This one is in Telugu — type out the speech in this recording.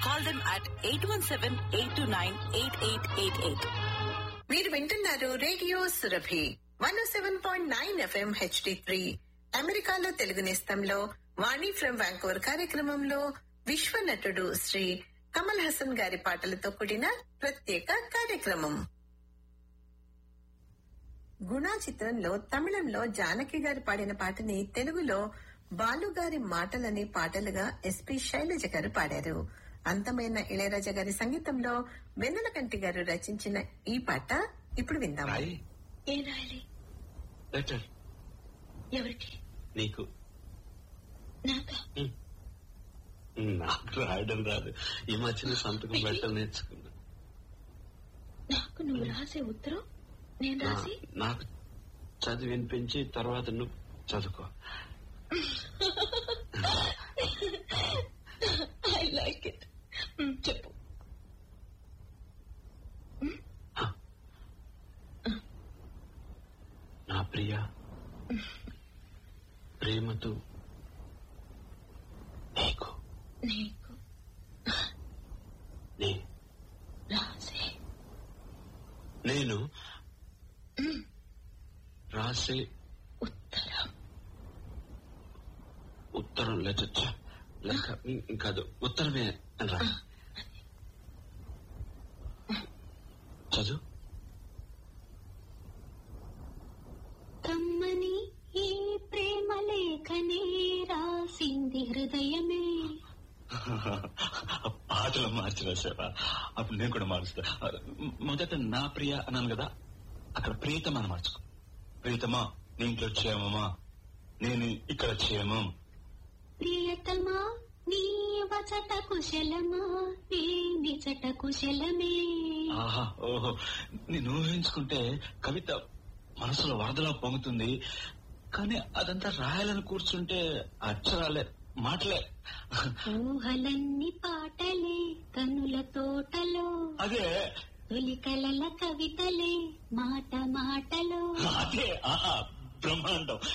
Call them at 817-829-8888. మీరు వింటున్నారు రేడియో సురభి 107.9 FM HD3 అమెరికాలో తెలుగు నేస్తంలో వాణి ఫ్రమ్ వ్యాంకోవర్ కార్యక్రమంలో విశ్వనటుడు శ్రీ కమల్ హాసన్ గారి పాటలతో కూడిన ప్రత్యేక కార్యక్రమం. గుణా చిత్రంలో తమిళంలో జానకి గారు పాడిన పాటని తెలుగులో బాలుగారి మాటలని పాటలుగా ఎస్పి శైలజ గారు పాడారు. అంతమైన ఇళయరాజా గారి సంగీతంలో వెన్నెలకంటి గారు రచించిన ఈ పాట ఇప్పుడు విందాం. ఏం రాయాలి? లెటర్. ఎవరికి? నీకు. నాకా? నాకు రాయడం రాదు. ఈ మధ్యన సంతకం పెట్టడం నేర్చుకున్నా. నాకు నువ్వు రాసే ఉత్తరం నేను రాసి నాకు చదివి వినిపించి తర్వాత నువ్వు చదువుకో. I like it. చెప్పు. నా ప్రియ, ప్రేమతో నీకు రాసే నేను రాసే ఉత్తరం లెటర్ లేక కాదు ఉత్తరమే రా. చదువు. కమ్మని ఈ ప్రేమ లేఖనే రాసింది హృదయమే. పాటలు మార్చి రాసావా? అప్పుడు నేను కూడా మారుస్తా. మొదట నా ప్రియ అన్నాను కదా, అక్కడ ప్రియతమా అని మార్చుకో. ప్రియతమా, నీ ఇంట్లో క్షేమమా, నేను ఇక్కడ క్షేమం. ప్రియతమా, నీ వచట కుశలమా, నీ నిజట కుశలమే. ఆహా, ఓహో, నేను ఊహించుకుంటే కవిత మనసులో వరదలా పొంగుతుంది. కానీ అదంతా రాయాలని కూర్చుంటే అక్షరాలే, మాటలే. ఊహలన్నీ పాటలే కనుల తోటలో, అదే తొలి కలల కవితలే మాట మాటలో. అదే బ్రహ్మాండం.